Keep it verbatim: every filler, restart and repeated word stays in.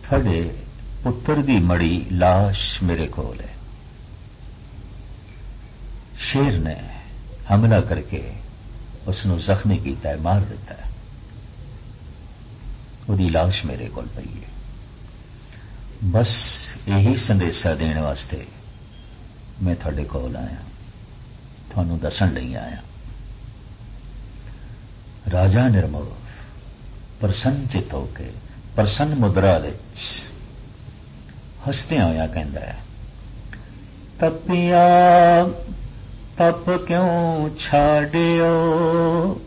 ਤੁਹਾਡੇ ਪੁੱਤਰ ਦੀ ਮੜੀ ਲਾਸ਼ ਮੇਰੇ ਕੋਲ ਹੈ। ਸ਼ੇਰ ਨੇ ਹਮਲਾ ਕਰਕੇ ਉਸ ਨੂੰ ਜ਼ਖਮੀ ਕੀਤਾ ਹੈ, ਮਾਰ ਦਿੱਤਾ ਹੈ। ਉਹਦੀ ਲਾਸ਼ ਮੇਰੇ ਕੋਲ ਪਈ ਹੈ। ਬਸ ਇਹੀ ਸੰਦੇਸ਼ਾ ਦੇਣ ਵਾਸਤੇ ਮੈਂ ਤੁਹਾਡੇ ਕੋਲ ਆਇਆ, ਤੁਹਾਨੂੰ ਦੱਸਣ ਲਈ ਆਇਆ। ਰਾਜਾ ਨਿਰਮੋਹ ਪ੍ਰਸੰਨ ਚਿਤ ਹੋ ਕੇ ਪ੍ਰਸੰਨ ਮੁਦਰਾ ਵਿੱਚ ਹੱਸਦਿਆਂ ਹੋਇਆ ਕਹਿੰਦਾ ਹੈ, ਤਪਿਆ ਤਪ ਕਿਉਂ ਛਾੜਿਓ,